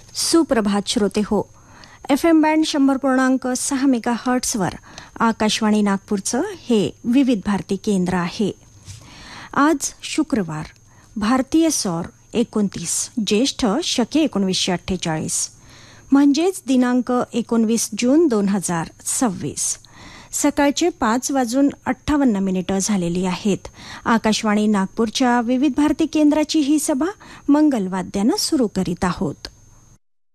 सुप्रभात श्रोते हो. FM बँड 100.6 मेगाहर्ट्झवर आकाशवाणी नागपूरचं हे विविध भारती केंद्र आहे. आज शुक्रवार, भारतीय सौर 29, ज्येष्ठ शके 1948, म्हणजेच दिनांक 19 जून 2026. सकाळचे 5:58 झालेली आहेत. आकाशवाणी नागपूरच्या विविध भारती केंद्राची ही सभा मंगलवाद्यानं सुरू करीत आहोत.